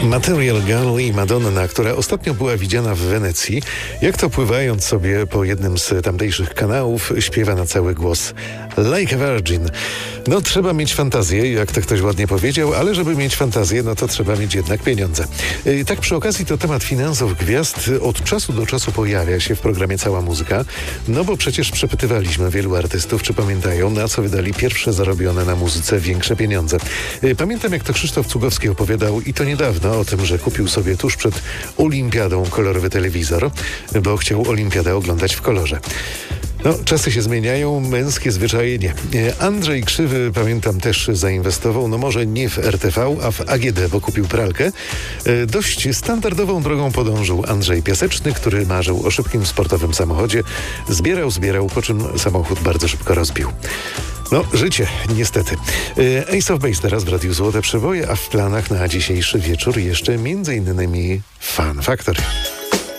Material Girl i Madonna, która ostatnio była widziana w Wenecji, jak to pływając sobie po jednym z tamtejszych kanałów, śpiewa na cały głos Like a Virgin. No trzeba mieć fantazję, jak to ktoś ładnie powiedział, ale żeby mieć fantazję, no to trzeba mieć jednak pieniądze. Tak przy okazji to temat finansów gwiazd od czasu do czasu pojawia się w programie Cała Muzyka, no bo przecież przepytywaliśmy wielu artystów, czy pamiętają, na co wydali pierwsze zarobione na muzyce większe pieniądze. Pamiętam, jak to Krzysztof Cugowski opowiadał i to niedawno o tym, że kupił sobie tuż przed olimpiadą kolorowy telewizor, bo chciał olimpiadę oglądać w kolorze. No, czasy się zmieniają, męskie zwyczaje nie. Andrzej Krzywy, pamiętam, też zainwestował, no może nie w RTV, a w AGD, bo kupił pralkę. Dość standardową drogą podążył Andrzej Piaseczny, który marzył o szybkim sportowym samochodzie. Zbierał, po czym samochód bardzo szybko rozbił. No, życie, niestety. Ace of Base teraz w Radiu Złote Przeboje, a w planach na dzisiejszy wieczór jeszcze m.in. Fun Factory.